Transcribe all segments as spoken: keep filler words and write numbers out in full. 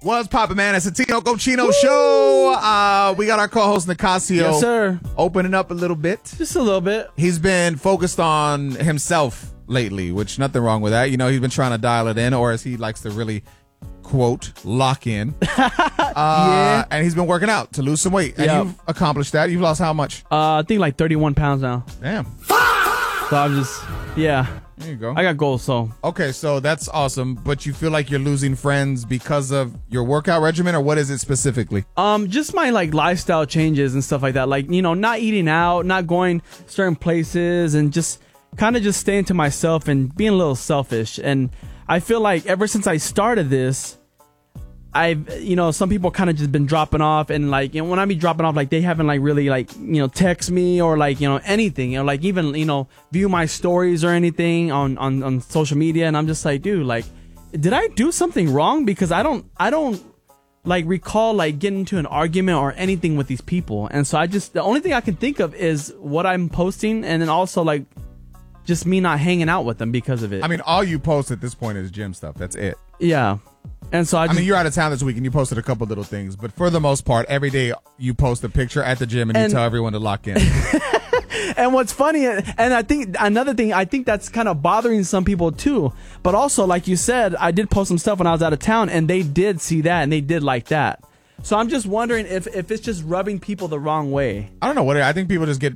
What's poppin', man? It's the Tino Cochino Show. Uh, we got our co-host Nicasio. Yes, sir. Opening up a little bit. Just a little bit. He's been focused on himself lately, which nothing wrong with that. You know, he's been trying to dial it in, or as he likes to really quote, lock in. uh, yeah. And he's been working out to lose some weight. And Yep. you've accomplished that. You've lost how much? Uh, I think like thirty-one pounds now. Damn. So I'm just, yeah. There you go. I got goals, so. Okay, so that's awesome. But you feel like you're losing friends because of your workout regimen, or what is it specifically? Um, just my like lifestyle changes and stuff like that. Like, you know, not eating out, not going certain places, and just kind of just staying to myself and being a little selfish. And I feel like ever since I started this, I've, you know, some people kind of just been dropping off, and like, you know, when I be dropping off, like they haven't like really like, you know, text me or like, you know, anything, you know, like even, you know, view my stories or anything on, on, on social media. And I'm just like, dude, like, did I do something wrong? Because I don't, I don't like recall like getting into an argument or anything with these people. And so I just, the only thing I can think of is what I'm posting, and then also like just me not hanging out with them because of it. I mean, all you post at this point is gym stuff. That's it. Yeah. And so I, I just, mean, you're out of town this week and you posted a couple little things, but for the most part, every day you post a picture at the gym and, And- you tell everyone to lock in. and what's funny, and I think another thing, I think that's kind of bothering some people too. But also, like you said, I did post some stuff when I was out of town, and they did see that and they did like that. So I'm just wondering if, if it's just rubbing people the wrong way. I don't know what it, I think people just get.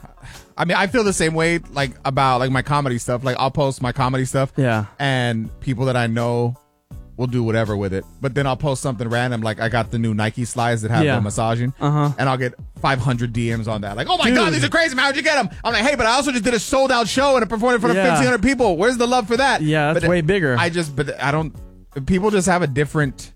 I mean, I feel the same way like about like my comedy stuff. Like I'll post my comedy stuff, Yeah. and people that I know will do whatever with it. But then I'll post something random, like I got the new Nike slides that have Yeah. the massaging, Uh-huh. and I'll get five hundred D Ms on that. Like, oh my Dude. god, these are crazy! Man, how'd you get them? I'm like, hey, but I also just did a sold out show and I performed in front of Yeah. fifteen hundred people. Where's the love for that? Yeah, that's But way bigger. I just, but I don't. People just have a different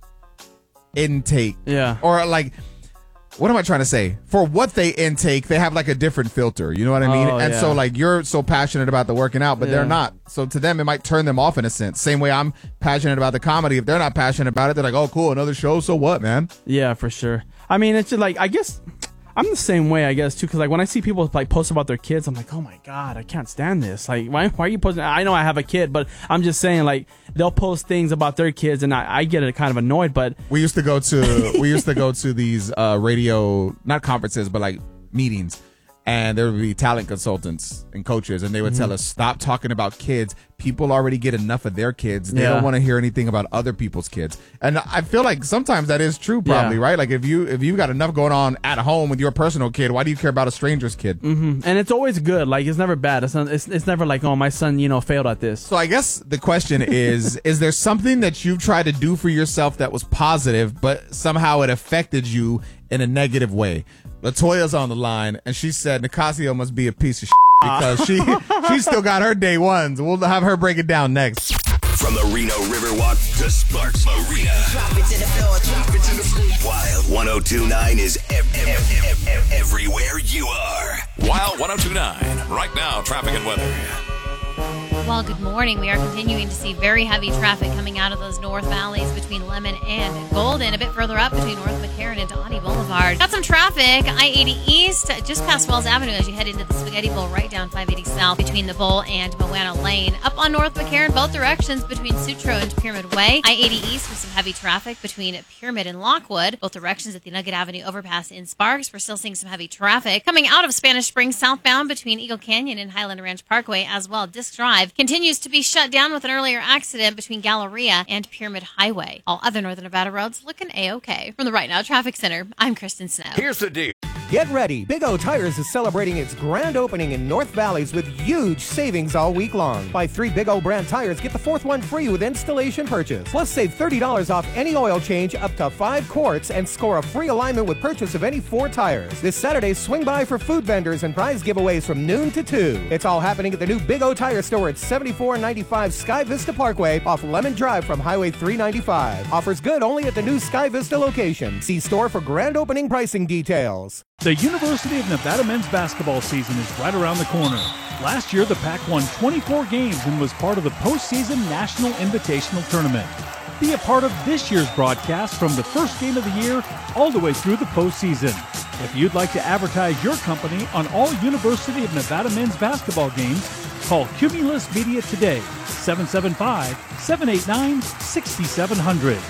intake. Yeah. Or like, what am I trying to say? For what they intake, they have like a different filter. You know what I mean? Oh, and yeah. so like you're so passionate about the working out, but Yeah. they're not. So to them, it might turn them off in a sense. Same way I'm passionate about the comedy. If they're not passionate about it, they're like, oh, cool, another show. So what, man? Yeah, for sure. I mean, it's just like, I guess I'm the same way, I guess, too. Because like when I see people like post about their kids, I'm like, oh my God, I can't stand this. Like, why, why are you posting? I know I have a kid, but I'm just saying, like, they'll post things about their kids, and I, I get it kind of annoyed. But We used to go to we used to go to these uh, radio, not conferences, but like meetings. And there would be talent consultants and coaches, and they would Mm-hmm. tell us, stop talking about kids. People already get enough of their kids. They Yeah. don't want to hear anything about other people's kids. And I feel like sometimes that is true, probably, Yeah. right? Like if you if you got enough going on at home with your personal kid, why do you care about a stranger's kid? mm-hmm. And it's always good. Like, it's never bad. It's, not, it's it's never like, oh, my son, you know, failed at this. So I guess the question is, is there something that you've tried to do for yourself that was positive, but somehow it affected you in a negative way? Latoya's on the line, and she said Nicasio must be a piece of shit because she she still got her day ones. We'll have her break it down next. From the Reno Riverwalk to Sparks Marina. Drop it to the floor, drop it to the floor. Wild one oh two point nine is ev- ev- ev- ev- everywhere you are. Wild one oh two point nine. Right now, traffic and weather. Well, good morning. We are continuing to see very heavy traffic coming out of those north valleys between Lemon and Golden. A bit further up between North McCarran and Donnie Boulevard. Got some traffic. I eighty East, just past Wells Avenue as you head into the Spaghetti Bowl, right down five eighty South between the Bowl and Moana Lane. Up on North McCarran, both directions between Sutro and Pyramid Way. I eighty East with some heavy traffic between Pyramid and Lockwood. Both directions at the Nugget Avenue overpass in Sparks. We're still seeing some heavy traffic. Coming out of Spanish Springs southbound between Eagle Canyon and Highland Ranch Parkway as well. Disc Drive continues to be shut down with an earlier accident between Galleria and Pyramid Highway. All other Northern Nevada roads looking A-okay. From the Right Now Traffic Center, I'm Kristen Snow. Here's the deal. Get ready. Big O Tires is celebrating its grand opening in North Valleys with huge savings all week long. Buy three Big O brand tires, get the fourth one free with installation purchase. Plus, save thirty dollars off any oil change up to five quarts and score a free alignment with purchase of any four tires. This Saturday, swing by for food vendors and prize giveaways from noon to two. It's all happening at the new Big O Tire store at seventy-four ninety-five Sky Vista Parkway off Lemon Drive from Highway three ninety-five. Offers good only at the new Sky Vista location. See store for grand opening pricing details. The University of Nevada men's basketball season is right around the corner. Last year, the Pac won twenty-four games and was part of the postseason National Invitational Tournament. Be a part of this year's broadcast from the first game of the year all the way through the postseason. If you'd like to advertise your company on all University of Nevada men's basketball games, call Cumulus Media today, seven seven five, seven eight nine, six seven zero zero.